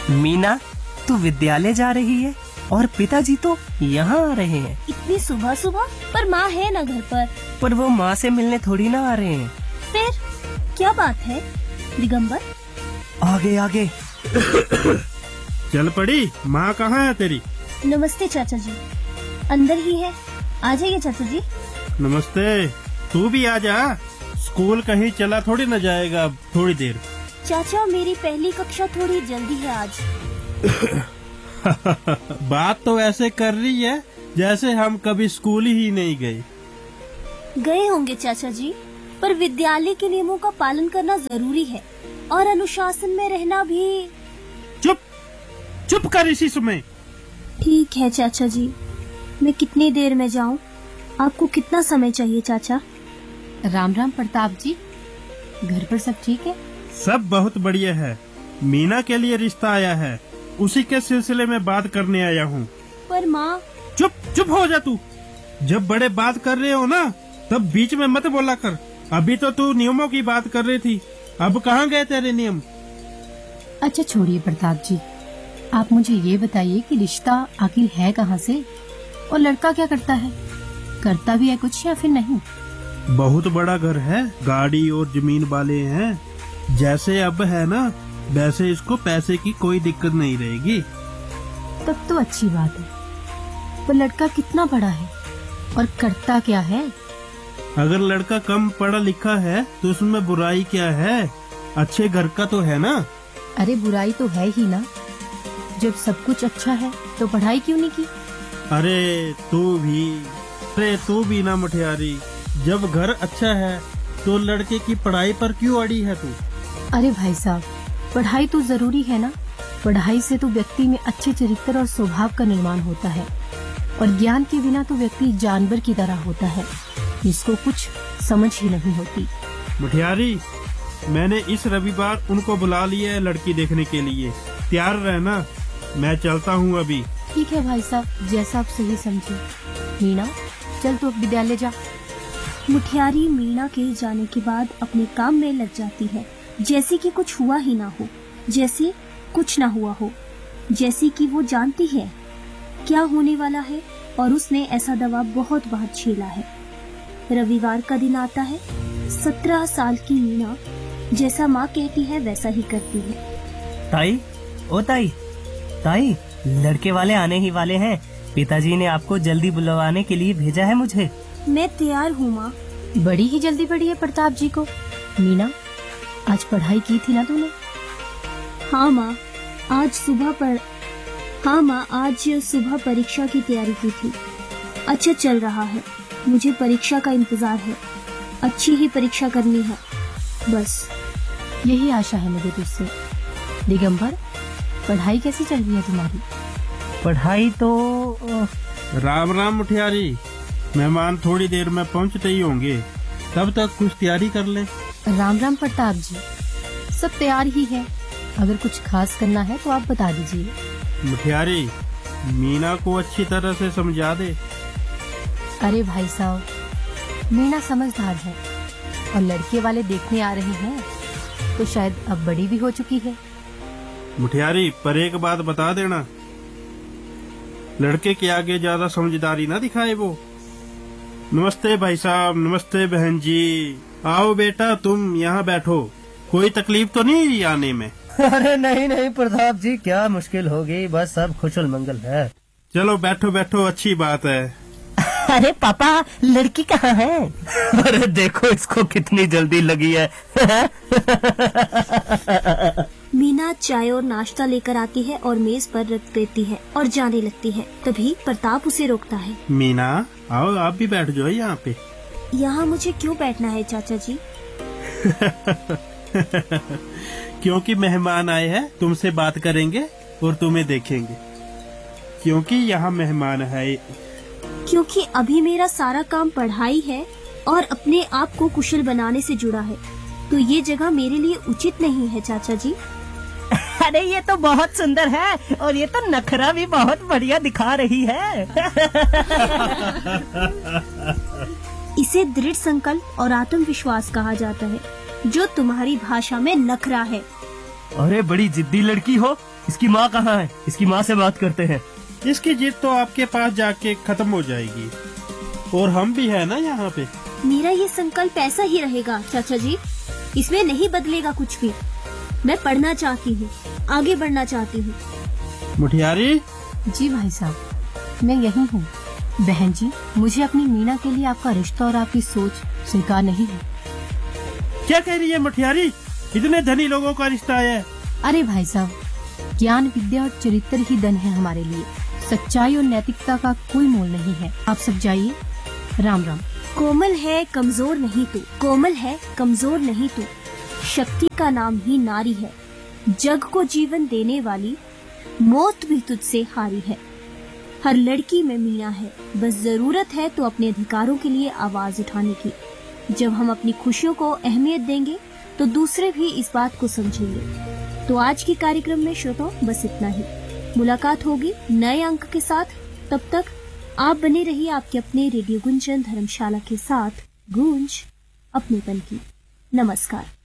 मीना, तू विद्यालय जा रही है और पिताजी तो यहाँ आ रहे हैं। इतनी सुबह सुबह? पर माँ है ना घर पर वो माँ से मिलने थोड़ी ना आ रहे हैं। फिर क्या बात है दिगंबर? आगे आगे। चल पड़ी। माँ कहाँ है तेरी? नमस्ते चाचा जी, अंदर ही है, आ जाइए चाचा जी। नमस्ते। तू भी आ जा, स्कूल कहीं चला थोड़ी न जाएगा अब थोड़ी देर। चाचा, मेरी पहली कक्षा थोड़ी जल्दी है आज। बात तो ऐसे कर रही है जैसे हम कभी स्कूल ही नहीं गए। गए होंगे चाचा जी, पर विद्यालय के नियमों का पालन करना जरूरी है और अनुशासन में रहना भी। चुप चुप कर इसी समय। ठीक है चाचा जी, मैं कितनी देर में जाऊं? आपको कितना समय चाहिए चाचा? राम राम प्रताप जी, घर पर सब ठीक है? सब बहुत बढ़िया है। मीना के लिए रिश्ता आया है, उसी के सिलसिले में बात करने आया हूँ। पर माँ। चुप चुप हो जा तू। जब बड़े बात कर रहे हो ना तब बीच में मत बोला कर। अभी तो तू नियमों की बात कर रही थी, अब कहाँ गए तेरे नियम? अच्छा छोड़िए प्रताप जी, आप मुझे ये बताइए कि रिश्ता आखिर है कहाँ से और लड़का क्या करता है? करता भी है कुछ या फिर नहीं? बहुत बड़ा घर है, गाड़ी और जमीन वाले हैं। जैसे अब है ना वैसे इसको पैसे की कोई दिक्कत नहीं रहेगी। तब तो अच्छी बात है। पर लड़का कितना बड़ा है और करता क्या है? अगर लड़का कम पढ़ा लिखा है तो उसमें बुराई क्या है? अच्छे घर का तो है ना। अरे बुराई तो है ही ना, जब सब कुछ अच्छा है तो पढ़ाई क्यों नहीं की? अरे तू भी ना मठियारी, जब घर अच्छा है तो लड़के की पढ़ाई पर क्यों अड़ी है तू? अरे भाई साहब, पढ़ाई तो जरूरी है ना। पढ़ाई से तो व्यक्ति में अच्छे चरित्र और स्वभाव का निर्माण होता है और ज्ञान के बिना तो व्यक्ति जानवर की तरह होता है जिसको कुछ समझ ही नहीं होती। मठियारी, मैंने इस रविवार उनको बुला लिया है लड़की देखने के लिए। तैयार रहना, मैं चलता हूँ अभी। ठीक है भाई साहब, जैसा आप सही समझे। मीना, चल तू अब विद्यालय जा। मुठियारी मीना के जाने के बाद अपने काम में लग जाती है, जैसे कि कुछ हुआ ही ना हो, जैसे कुछ ना हुआ हो, जैसे कि वो जानती है क्या होने वाला है और उसने ऐसा दबाव बहुत बार झेला है। रविवार का दिन आता है। 17 साल की मीना जैसा माँ कहती है वैसा ही करती है। ताई, ओ ताई, ताई, लड़के वाले आने ही वाले हैं। पिताजी ने आपको जल्दी बुलवाने के लिए भेजा है मुझे। मैं तैयार हूँ माँ। बड़ी ही जल्दी पड़ी है प्रताप जी को। मीना, आज पढ़ाई की थी ना तूने? हाँ माँ, आज सुबह परीक्षा की तैयारी की थी। अच्छा चल रहा है, मुझे परीक्षा का इंतजार है, अच्छी ही परीक्षा करनी है बस। यही आशा है मुझे तुझसे। दिगंबर, पढ़ाई कैसी चल रही है तुम्हारी? पढ़ाई तो राम राम मुठियारी, मेहमान थोड़ी देर में पहुँचते ही होंगे, तब तक कुछ तैयारी कर ले। राम राम प्रताप जी, सब तैयार ही है। अगर कुछ खास करना है तो आप बता दीजिए। मुठियारी, मीना को अच्छी तरह से समझा दे। अरे भाई साहब, मीना समझदार है और लड़के वाले देखने आ रहे हैं तो शायद अब बड़ी भी हो चुकी है। मुठियारी, पर एक बात बता देना, लड़के के आगे ज्यादा समझदारी ना दिखाए वो। नमस्ते भाई साहब, नमस्ते बहन जी। आओ बेटा, तुम यहाँ बैठो। कोई तकलीफ तो नहीं आने में? अरे नहीं प्रताप जी, क्या मुश्किल होगी, बस सब खुशल मंगल है। चलो बैठो बैठो, अच्छी बात है। अरे पापा, लड़की कहाँ है? अरे देखो इसको कितनी जल्दी लगी है। मीना चाय और नाश्ता लेकर आती है और मेज पर रख देती है और जाने लगती है। तभी प्रताप उसे रोकता है। मीना, आओ आप भी बैठ जाओ यहाँ पे। यहाँ मुझे क्यों बैठना है चाचा जी? क्योंकि मेहमान आए हैं, तुमसे बात करेंगे और तुम्हें देखेंगे। क्योंकि यहाँ मेहमान है। क्योंकि अभी मेरा सारा काम पढ़ाई है और अपने आप को कुशल बनाने से जुड़ा है, तो ये जगह मेरे लिए उचित नहीं है चाचा जी। अरे ये तो बहुत सुंदर है और ये तो नखरा भी बहुत बढ़िया दिखा रही है। इसे दृढ़ संकल्प और आत्मविश्वास कहा जाता है, जो तुम्हारी भाषा में नखरा है। अरे बड़ी जिद्दी लड़की हो, इसकी माँ कहाँ है? इसकी माँ से बात करते हैं। इसकी जिद तो आपके पास जाके खत्म हो जाएगी, और हम भी है ना यहाँ पे। मेरा ये संकल्प ऐसा ही रहेगा चाचा जी, इसमें नहीं बदलेगा कुछ भी। मैं पढ़ना चाहती हूँ, आगे बढ़ना चाहती हूँ। मुठियारी, जी भाई साहब, मैं यही हूँ। बहन जी, मुझे अपनी मीना के लिए आपका रिश्ता और आपकी सोच स्वीकार नहीं है। क्या कह रही है मुठियारी? इतने धनी लोगों का रिश्ता है। अरे भाई साहब, ज्ञान, विद्या और चरित्र ही धन है हमारे लिए। सच्चाई और नैतिकता का कोई मोल नहीं है। आप सब जाइए। राम राम। कोमल है कमजोर नहीं तू, कोमल है कमजोर नहीं तू, शक्ति का नाम ही नारी है, जग को जीवन देने वाली, मौत भी तुझसे हारी है। हर लड़की में मीना है, बस जरूरत है तो अपने अधिकारों के लिए आवाज उठाने की। जब हम अपनी खुशियों को अहमियत देंगे तो दूसरे भी इस बात को समझेंगे। तो आज के कार्यक्रम में श्रोताओं बस इतना ही। मुलाकात होगी नए अंक के साथ। तब तक आप बने रहिए आपके अपने रेडियो गुंजन धर्मशाला के साथ। गूंज अपनेपन की। नमस्कार।